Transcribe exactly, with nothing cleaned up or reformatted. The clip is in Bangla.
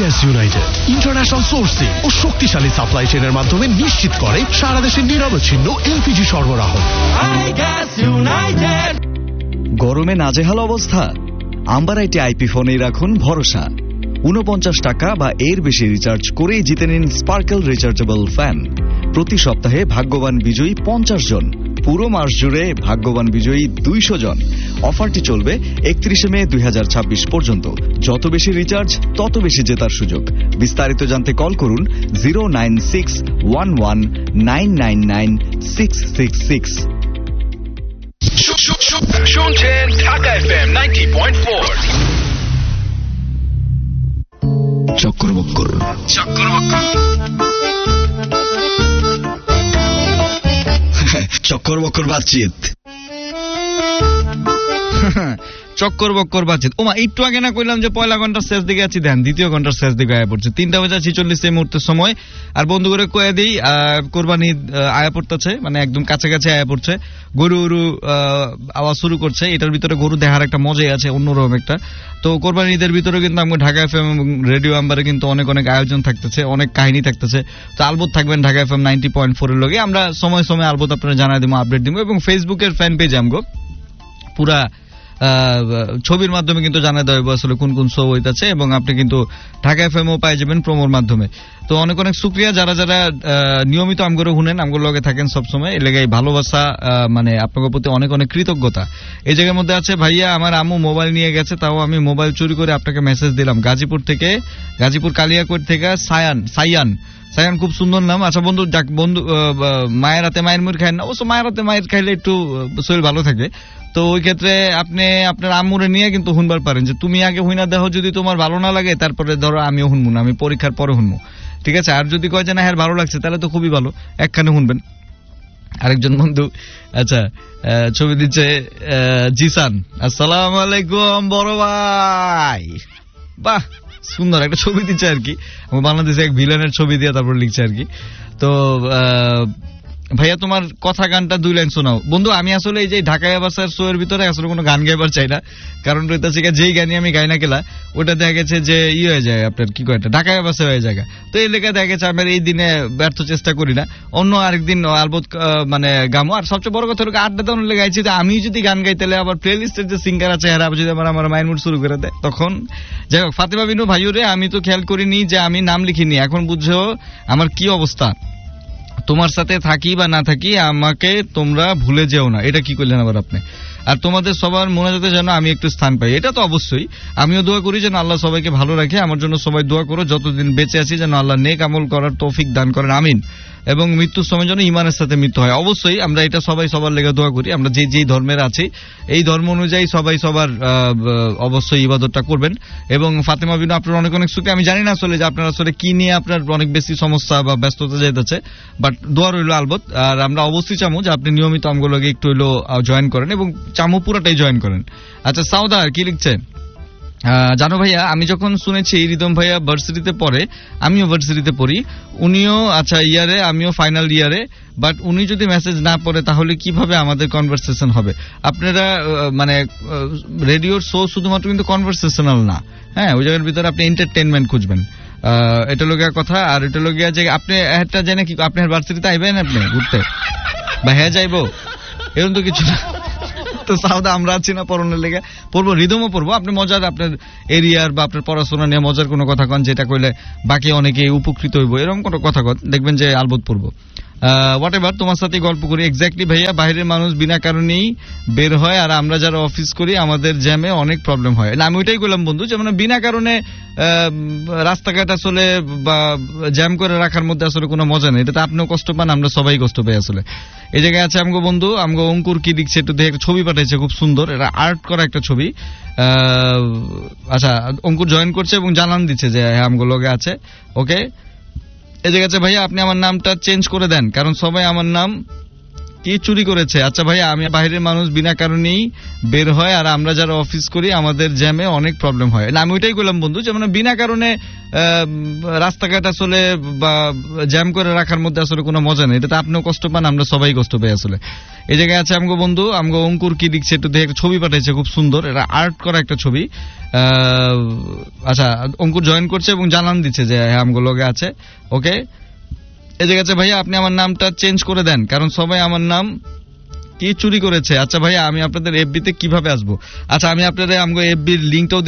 গ্যাস ইউনাইটেড ইন্টারন্যাশনাল সোর্সিং ও শক্তিশালী সাপ্লাই চেইনের মাধ্যমে নিশ্চিত করে সারা দেশের নিরবচ্ছিন্ন এলপিজি সরবরাহ। গরমে নাজেহাল অবস্থা? আম্বারাইটি আইপি ফোনেই রাখুন ভরসা। উনপঞ্চাশ টাকা বা এর বেশি রিচার্জ করেই জিতে নিন স্পার্কেল রিচার্জেবল ফ্যান। প্রতি সপ্তাহে ভাগ্যবান বিজয়ী পঞ্চাশ জন, পুরো মাস জুড়ে ভাগ্যবান বিজয়ী দুইশো জন। অফারটি চলবে একত্রিশে মে দুই হাজার ছাব্বিশ পর্যন্ত। যত বেশি রিচার্জ তত বেশি জেতার সুযোগ। বিস্তারিত জানতে কল করুন zero nine six one one nine nine nine six six six. শুনছেন Dhaka FM ninety point four. চক্কর বক্কর চক্কর বক্কর চক্কর বক্কর বাতচিত চক্কর বক্কর বাতচিত। ওমা একটু আগে না কইলাম যে পয়লা ঘন্টার শেষ দিকে আছি, দেন দ্বিতীয় ঘন্টার শেষ দিকে আয়া পড়ছে। তিনটা বাজে ছিচল্লিশ এই মুহূর্তের সময়। আর বন্ধু করে কয়ে দিই কোরবানি আয়া পড়তেছে, মানে একদম কাছাকাছি আয়া পড়ছে। গরু গরু আওয়াজ শুরু করছে। এটার ভিতরে গরু দেখার একটা মজাই আছে, অন্যরকম একটা। তো কোরবানি ঈদের ভিতরে কিন্তু আমরা ঢাকা এফএম এবং রেডিও আম্বারে কিন্তু অনেক অনেক আয়োজন থাকতেছে, অনেক কাহিনী থাকতেছে। তো আলবত থাকবেন Dhaka FM ninety point four এর লগে। আমরা সময় সময় আলবত আপনারা জানাই দিব, আপডেট দিব। এবং ফেসবুকের ফ্যান পেজ আমগো পুরা ছবির মাধ্যমে কিন্তু জানা দেওয়া হবে আসলে কোন কোন শো হইতাছে। এবং আপনি কিন্তু ঢাকা এফএমও পাই যাবেন প্রোমোর মাধ্যমে। তো অনেক অনেক শুক্রিয়া যারা যারা নিয়মিত আমগরে শুনেন, আমগোর লগে থাকেন সবসময়। এই লেগে ভালোবাসা, মানে আপনাদের প্রতি অনেক অনেক কৃতজ্ঞতা। এই জায়গার মধ্যে আছে ভাইয়া আমার আম্মু মোবাইল নিয়ে গেছে, তাও আমি মোবাইল চুরি করে আপনাকে মেসেজ দিলাম। গাজীপুর থেকে, গাজীপুর কালিয়াকোট থেকে সায়ান সাইয়ান সাইয়ান খুব সুন্দর নাম। আচ্ছা বন্ধু, যাক বন্ধু, মায়ের হাতে মায়ের মুড় খায় না, অবশ্য মায়ের হাতে মায়ের খাইলে একটু শরীর ভালো থাকে। তো ওই ক্ষেত্রে আপনি আপনার আম্মুরে নিয়ে কিন্তু শুনবার পারেন যে তুমি আগে হুইনা দেখো, যদি তোমার ভালো না লাগে তারপরে ধরো আমিও শুনবো না, আমি পরীক্ষার পরে শুনবো, ঠিক আছে? আর যদি কয় যে না হ্যাঁ ভালো লাগছে তাহলে তো খুবই ভালো, একখানে শুনবেন। আরেকজন বন্ধু আচ্ছা ছবি দিচ্ছে জিসান, আসসালামু আলাইকুম বড় ভাই। বাহ, সুন্দর একটা ছবি দিচ্ছে আর কি। বাংলাদেশে এক ভিলেনের ছবি দিয়ে তারপর লিখছে আর কি। তো ভাইয়া তোমার কথা গানটা দুই লাইন শোনাও। বন্ধু আমি আসলে এই যে ঢাকায় বাসার শো এর ভিতরে আসলে কোনো গান গাইবার চাই না, কারণ রইতেছে যেই গানই আমি গাই না গেলা ওটা দেখা গেছে যে ই হয়ে যায় আপনার কি কয় ঢাকায় বাসা হয়ে যায়। তো এই লেখা দেখা গেছে আমি এই দিনে ব্যর্থ চেষ্টা করি না, অন্য আরেকদিন আলবত মানে গামো। আর সবচেয়ে বড় কথা হলো আড্ডা দাও গাইছি, তো আমি যদি গান গাই তাহলে আবার প্লে লিস্টের যে সিঙ্গার আছে এরা যদি আমার আমার মাইন্ড মুড শুরু করে দেয় তখন। যাই হোক ফাতেমা বিনু ভাইরে, আমি তো খেয়াল করিনি যে আমি নাম লিখিনি, এখন বুঝছো আমার কি অবস্থা। তোমার সাথে থাকি বা না থাকি আমাকে তোমরা ভুলে যেও না, এটা কি করলেন আবার আপনি? আর তোমাদের সবার মোনাজাতে যেন আমি একটু স্থান পাই, এটা তো অবশ্যই। আমিও দোয়া করি যেন আল্লাহ সবাইকে ভালো রাখে। আমার জন্য সবাই দোয়া করো, যতদিন বেঁচে আছি যেন আল্লাহ নেক আমল করার তৌফিক দান করেন, আমিন। এবং মৃত্যুর সময় যেন ইমানের সাথে মৃত্যু হয়। অবশ্যই আমরা এটা সবাই সবার লেগে দোয়া করি। আমরা যে যেই ধর্মের আছি এই ধর্ম অনুযায়ী সবাই সবার অবশ্যই ইবাদতটা করবেন। এবং ফাতেমা বিনু আপনার অনেক অনেক সুখী। আমি জানি না আসলে যে আপনার আসলে কি নিয়ে আপনার অনেক বেশি সমস্যা বা ব্যস্ততা যেতেছে, বাট দোয়া রইল আলবত। আর আমরা অবশ্যই চামু যে আপনি নিয়মিত আমগুলোকে একটু হইলো জয়েন করেন এবং চামু পুরাটাই জয়েন করেন। আচ্ছা সাউদার কি লিখছে, জানো ভাইয়া আমি যখন শুনেছি রিদম ভাইয়া ভার্সিটিতে পড়ে, আমিও ভার্সিটিতে পড়ি, উনিও আচ্ছা ইয়ারে আমিও ফাইনাল ইয়ারে, বাট উনি যদি মেসেজ না পড়ে তাহলে কিভাবে আমাদের কনভারসেশন হবে? আপনারা মানে রেডিওর শো শুধুমাত্র কিন্তু কনভারসেশনাল না, হ্যাঁ ওই জায়গার ভিতরে আপনি এন্টারটেনমেন্ট খুঁজবেন, এটা লগিয়া কথা। আর এটা লগিয়া যে আপনি একটা জেনে কি আপনার ভার্সিটিতে আইবেন আপনি ঘুরতে বা হ্যাঁ যাইবো এরকম তো কিছু না। তো সাউদা আমরা আছি না পড়ানোর লেগে, পড়বো রিদমও পড়বো। আপনি মজার আপনার এরিয়ার বা আপনার পড়াশোনা নিয়ে মজার কোনো কথা কন যেটা কইলে বাকি অনেকে উপকৃত হইব, এরকম কোনো কথা কন, দেখবেন যে আলবত পড়বো। হোয়াট এভার, তোমার সাথে গল্প করি। এক্স্যাক্টলি ভাইয়া, বাইরের মানুষ বিনা কারণেই বের হয়, আর আমরা যারা অফিস করি আমাদের জ্যামে অনেক প্রবলেম হয়। না আমি ওইটাই বললাম বন্ধু, যে মানে বিনা কারণে রাস্তাঘাট আসলে বা জ্যাম করে রাখার মধ্যে আসলে কোনো মজা নেই। এটাতে আপনিও কষ্ট পান, আমরা সবাই কষ্ট পাই আসলে। এই জায়গায় আছে আমগো বন্ধু, আমগো অঙ্কুর কি লিখছে একটু দেখে, একটা ছবি পাঠাইছে খুব সুন্দর, এটা আর্ট করা একটা ছবি। আচ্ছা অঙ্কুর জয়েন করছে এবং জানান দিচ্ছে যে হ্যাঁ আমগো লগে আছে, ওকে। এই জায়গা আছে ভাইয়া আপনি আমার নামটা চেঞ্জ করে দেন, কারণ সবাই আমার নাম কি চুরি করেছে। আচ্ছা ভাইয়া, আমি বাইরের মানুষ বিনা কারণেই বের হয়, আর আমরা যারা অফিস করি আমাদের জ্যামে অনেক প্রবলেম হয়। না আমি ওইটাই বললাম বন্ধু, যে মানে বিনা কারণে রাস্তাঘাট আসলে বা জ্যাম করে রাখার মধ্যে আসলে কোনো মজা নেই। এটাতে আপনিও কষ্ট পান, আমরা সবাই কষ্ট পাই আসলে। এই জায়গায় আছে আমগো বন্ধু, আমগো অঙ্কুর কি লিখছে একটু দেখে, একটা ছবি পাঠাইছে খুব সুন্দর, এটা আর্ট করা একটা ছবি। আচ্ছা অঙ্কুর জয়েন করছে এবং জানান দিচ্ছে যে হ্যাঁ আমগুলো লগে আছে। ওকে এই যে গেছে ভাইয়া, আপনি আমার নামটা চেঞ্জ করে দেন, কারণ সবাই আমার নাম কি চুরি করেছে। আচ্ছা ভাইয়া, আমি আপনাদের এফবি তে কিভাবে আসবো? আচ্ছা আমি আপনাদের আমগো এফবির লিংকটাও